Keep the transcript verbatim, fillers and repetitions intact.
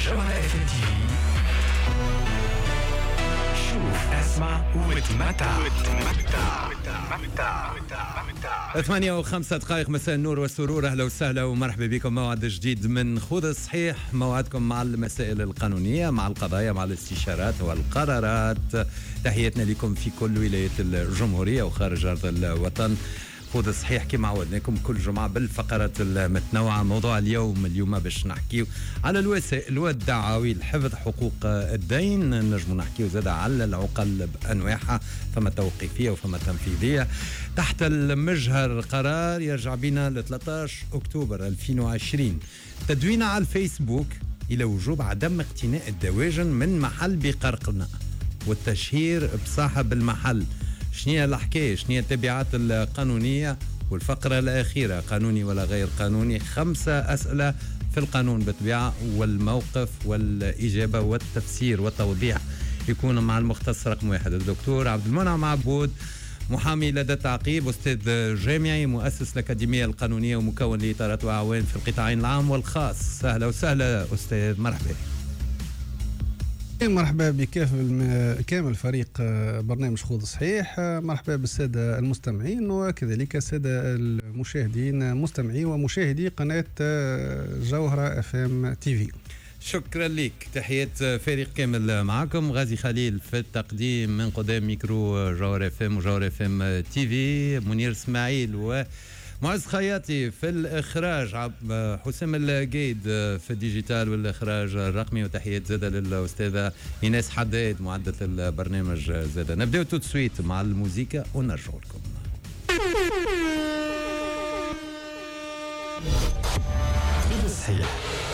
جوهرة اف ام تي في. شوف اسمع وتمتع. ثمانية وخمسة دقائق مساء النور والسرور. أهلا وسهلا ومرحبا بكم. موعد جديد من خذ الصحيح، موعدكم مع المسائل القانونية، مع القضايا، مع الاستشارات والقرارات. تحياتنا لكم في كل ولايات الجمهورية وخارج أرض الوطن. خذ الصحيح كما عودناكم كل جمعة بالفقرات المتنوعة. موضوع اليوم اليوم باش نحكيو على الوسائل والدعاوي لحفظ حقوق الدين. نجم نحكيو زاد على العقل بأنواعها، فما توقيفية وفما تنفيذية. تحت المجهر قرار يرجع بنا ل ثلاثة عشر أكتوبر ألفين وعشرين، تدوينه على الفيسبوك إلى وجوب عدم اقتناء الدواجن من محل بقرقنة والتشهير بصاحب المحل. شنية الحكاية؟ شنية التبعات القانونية؟ والفقرة الأخيرة قانوني ولا غير قانوني؟ خمسة أسئلة في القانون بطبيعة، والموقف والإجابة والتفسير والتوضيح يكون مع المختص رقم واحد الدكتور عبد المنعم عبود، محامي لدى التعقيب، أستاذ جامعي، مؤسس الأكاديمية القانونية ومكون لإطارات وأعوان في القطاعين العام والخاص. أهلا وسهلا أستاذ، مرحبا. مرحبا بكامل كامل فريق برنامج خذ صحيح. مرحبا بالسادة المستمعين وكذلك السادة المشاهدين، مستمعي ومشاهدي قناة جوهرة اف ام تي في. شكرا لك. تحيات فريق كامل معكم. غازي خليل في التقديم من قدام ميكرو جوهرة اف ام وجوهرة اف ام تي في، منير اسماعيل و معز خياطي في الإخراج، حسام القيد في الديجيتال والإخراج الرقمي، وتحيات زادة للأستاذة إيناس حداد معدة البرنامج زادة. نبدأ تو سويت مع الموسيقى ونرجع لكم. صحيح